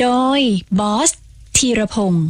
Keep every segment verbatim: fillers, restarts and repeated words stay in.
โดยบอสธีรพงศ์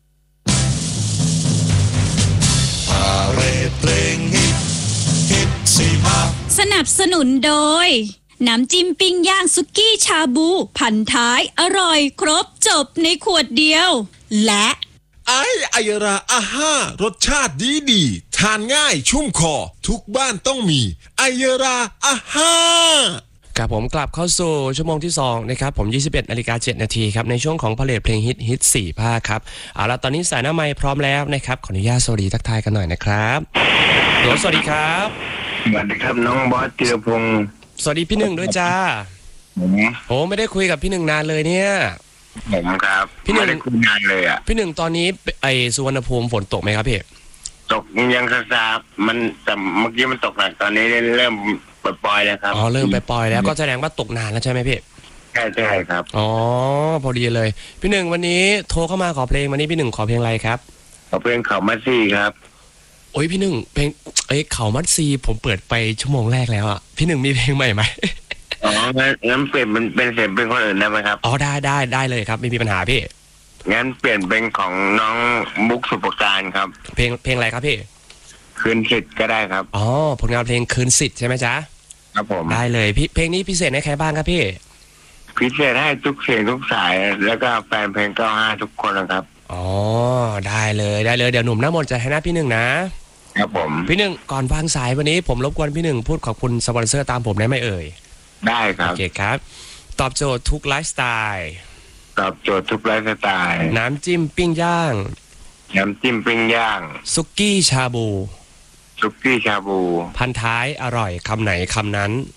สนับสนุนโดยน้ำจิ้มปิ้งย่างสุกี้ชาบูพันท้ายอร่อยครบจบในขวดเดียวและไอไอยราอาห้ารสชาติดีดีทานง่ายชุ่มคอทุกบ้านต้องมีไอยราอาห้าครับผมกลับเข้าสู่ชั่วโมงที่สองนะครับผมยี่สิบเอ็ดนาฬิกาเจ็ดนาทีครับในช่วงของผลิตเพลงฮิตฮิตสี่ภาคครับเอาละตอนนี้สายหน้าไมค์พร้อมแล้วนะครับขออนุญาตสวัสดีทักทายกันหน่อยนะครับสวัสดีครับสวัสดีครับน้องบอสธีรพงศ์สวัสดีพี่หนึ่งด้วยจ้าโอ้ไม่ได้คุยกับพี่หนึ่งนานเลยเนี่ยผมครับพี่หนึ่งไม่ได้คุยนานเลยอ่ะพี่หนึ่งตอนนี้ไอสุวรรณภูมิฝนตกไหมครับพี่ตกยังซาซามันแต่เมื่อกี้มันตกหนักตอนนี้เริ่มปล่อยๆแล้วครับอ๋อเริ่มไปปล่อยแล้วก็แสดงว่าตกนานแล้วใช่ไหมพี่ใช่ใช่ครับอ๋อพอดีเลยพี่หนึ่งวันนี้โทรเข้ามาขอเพลงวันนี้พี่หนึ่งขอเพลงอะไรครับขอเพลงเขามัดซี่ครับโอ้ยพี่หนึ่งเพลงเอ้ยเขามัดซีผมเปิดไปชั่วโมงแรกแล้วอ่ะพี่หนึ่งมีเพลงใหม่ไหมอ๋องั้นเปลี่ยนเป็นเป็นเสียงเป็นคนอื่นได้ไหมครับอ๋อได้ได้ได้เลยครับไม่มีปัญหาพี่งั้นเปลี่ยนเป็นของน้องมุกสุปการครับเพลงเพลงอะไรครับพี่คืนสิทธิ์ก็ได้ครับอ๋อผลงานเพลงคืนสิทธิ์ใช่ไหมจ๊ะครับผมได้เลยพี่เพลงนี้พิเศษให้ใครบ้างครับพี่พิเศษให้ทุกเสียงทุกสายแล้วก็แฟนเพลงเก้าห้าทุกคนนะครับอ๋อได้เลยได้เลยเดี๋ยวหนุ่มหน้ามนต์จะให้หน้าพี่หนึ่งนะครับผมพี่หนึ่งก่อนวางสายวันนี้ผมรบกวนพี่หนึ่งพูดขอบคุณสปอนเซอร์ตามผมได้ไหมเอ่ยได้ครับโอเคครับตอบโจทย์ทุกไลฟ์สไตล์ตอบโจทย์ทุกไลฟ์สไตล์น้ำจิ้มปิ้งย่างน้ำจิ้มปิ้งย่างสุกี้ชาบูสุกี้ชาบูพันท้ายอร่อยคำไหนคำนั้น